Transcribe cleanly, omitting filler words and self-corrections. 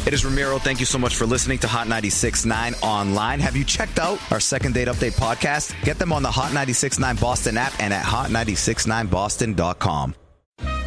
It is Ramiro. Thank you so much for listening to Hot 96.9 online. Have you checked out our Second Date Update podcast? Get them on the Hot 96.9 Boston app and at hot969boston.com.